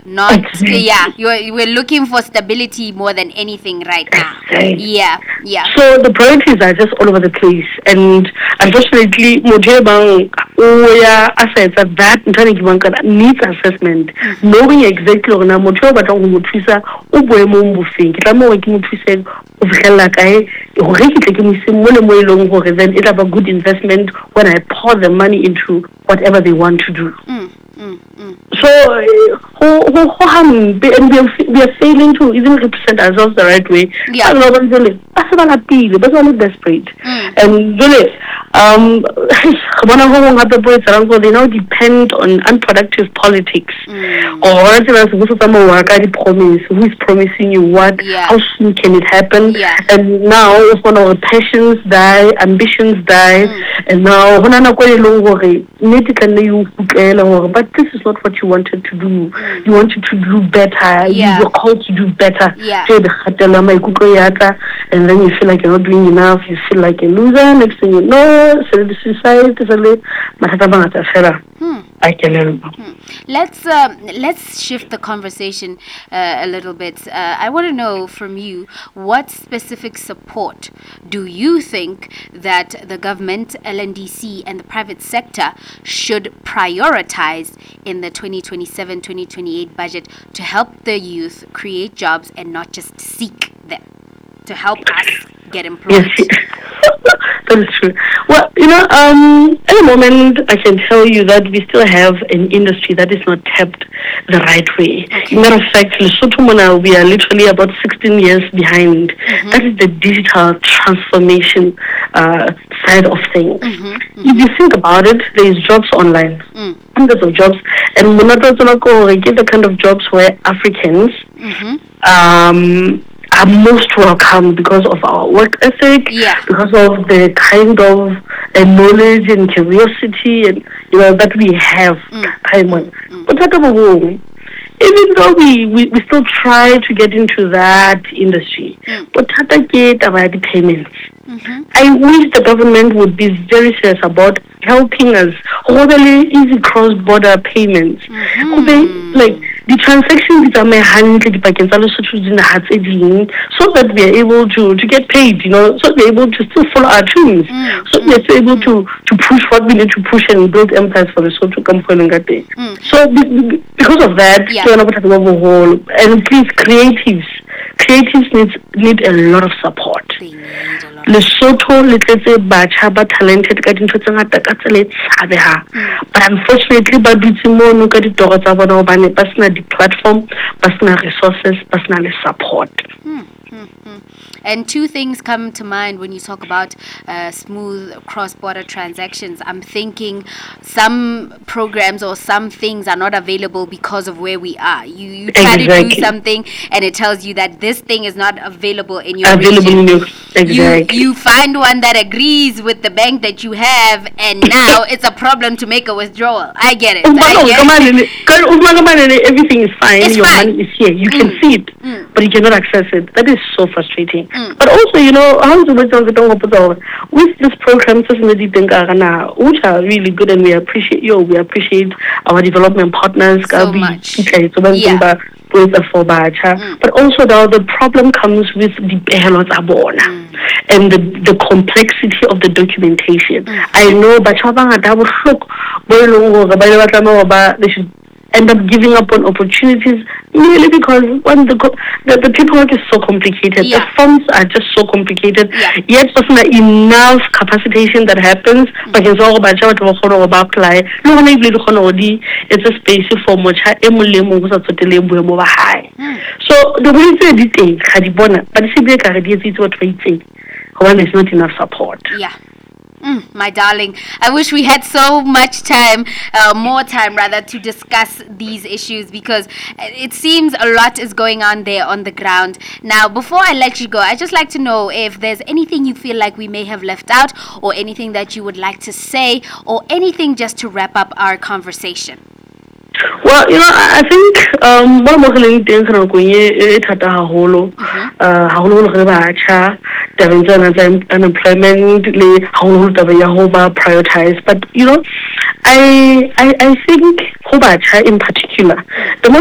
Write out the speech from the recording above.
not we're looking for stability more than anything right now. Yeah. So the priorities are just all over the place, and unfortunately that needs assessment, knowing exactly then it have a good investment when I pour the money into whatever they want to do. So and we are failing to even represent ourselves the right way. Desperate. And they now depend on unproductive politics. Or who is promising you what, how soon can it happen? And now if one of our passions die, ambitions die, and now but this is not what you wanted to do. You wanted to do better. You were called to do better. And then you feel like you're not doing enough. You feel like a loser. Next thing you know, suicide. Let's shift the conversation a little bit. I want to know from you, what specific support do you think that the government, LNDC, and the private sector should prioritize in the 2027-2028 budget to help the youth create jobs and not just seek them, to help us get employed? That is true. Well, at the moment, I can tell you that we still have an industry that is not tapped the right way. Matter of fact, Lesotho Mona, we are literally about 16 years behind. That is the digital transformation side of things. If you think about it, there is jobs online, hundreds of jobs, and we're not get the kind of jobs where Africans are most welcome because of our work ethic, because of the kind of knowledge and curiosity and that we have. But even though we still try to get into that industry, but the payments. I wish the government would be very serious about helping us hold easy cross-border payments. Like the transactions are my hand so that we are able to get paid, so we're able to still follow our dreams. So we're able to push what we need to push and build empires for the soul to come for Ngate. So because of that, and please, creatives need a lot of support. Lesotho bacha ba talented ka dintho tse ngata ka tsela but unfortunately ba dutse mo ka ditoro tsa bona hobane ba sena di platform, ba sena resources, ba sena le support. And two things come to mind when you talk about smooth cross-border transactions. I'm thinking some programs or some things are not available because of where we are. You try to do something and it tells you that this thing is not available in your region. You find one that agrees with the bank that you have, and now it's a problem to make a withdrawal. I get it. Everything is fine. Your money is here. You can see it, but you cannot access it. That is so frustrating. But also, with this program, which are really good, and we appreciate our development partners. So much. But also the problem comes with the and the complexity of the documentation. I know, but they should end up giving up on opportunities merely because when the paperwork is so complicated, the forms are just so complicated. Yet there's not enough capacitation that happens. Apply. It's a space for much. So the way there's not enough support. My darling, I wish we had so much time, more time rather, to discuss these issues, because it seems a lot is going on there on the ground. Now, before I let you go, I'd just like to know if there's anything you feel like we may have left out, or anything that you would like to say, or anything just to wrap up our conversation. Well, I think one more thing unemployment prioritize, but I think in particular, the most